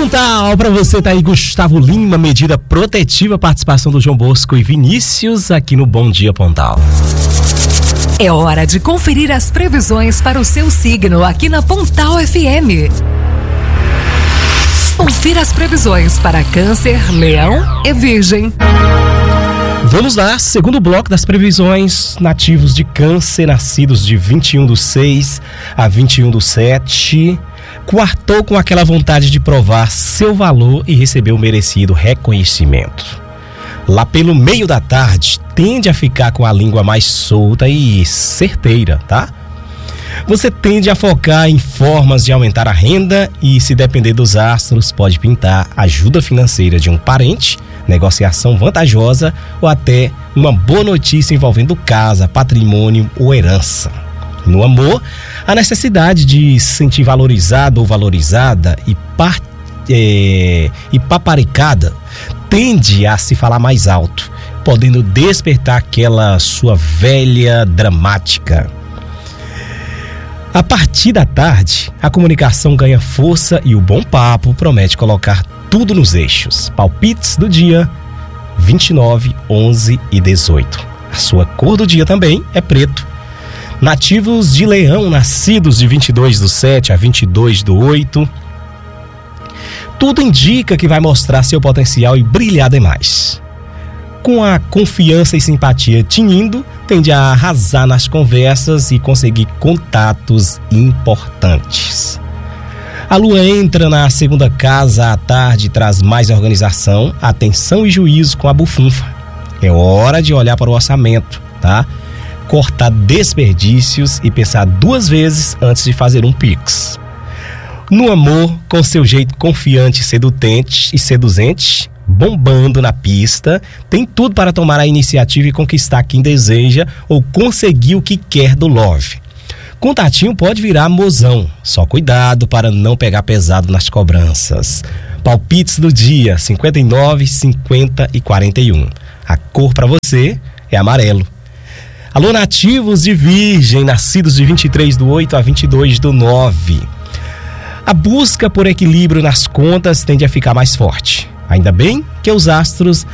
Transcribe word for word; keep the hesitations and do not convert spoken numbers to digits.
Pontal, pra você tá aí Gustavo Lima, medida protetiva, participação do João Bosco e Vinícius aqui no Bom Dia Pontal. É hora de conferir as previsões para o seu signo aqui na Pontal F M. Confira as previsões para Câncer, Leão e Virgem. Vamos lá, segundo bloco das previsões. Nativos de Câncer, nascidos de vinte e um do seis a vinte e um do sete, quartou com aquela vontade de provar seu valor e receber o merecido reconhecimento. Lá pelo meio da tarde, tende a ficar com a língua mais solta e certeira, tá? Você tende a focar em formas de aumentar a renda e, se depender dos astros, pode pintar ajuda financeira de um parente, negociação vantajosa ou até uma boa notícia envolvendo casa, patrimônio ou herança. No amor, a necessidade de se sentir valorizado ou valorizada e, par, é, e paparicada tende a se falar mais alto, podendo despertar aquela sua velha dramática. A partir da tarde, a comunicação ganha força e o bom papo promete colocar tudo nos eixos. Palpites do dia vinte e nove, onze e dezoito. A sua cor do dia também é preto. Nativos de Leão, nascidos de vinte e dois do sete a vinte e dois do oito. Tudo indica que vai mostrar seu potencial e brilhar demais. Com a confiança e simpatia tinindo, tende a arrasar nas conversas e conseguir contatos importantes. A lua entra na segunda casa à tarde e traz mais organização, atenção e juízo com a bufunfa. É hora de olhar para o orçamento, tá? Cortar desperdícios e pensar duas vezes antes de fazer um pix. No amor, com seu jeito confiante, sedutente e seduzente, bombando na pista, tem tudo para tomar a iniciativa e conquistar quem deseja ou conseguir o que quer do love. Contatinho pode virar mozão, só cuidado para não pegar pesado nas cobranças. Palpites do dia, cinquenta e nove, cinquenta e quarenta e um. A cor para você é amarelo. Alô, nativos de Virgem, nascidos de vinte e três do oito a vinte e dois do nove. A busca por equilíbrio nas contas tende a ficar mais forte. Ainda bem que os astros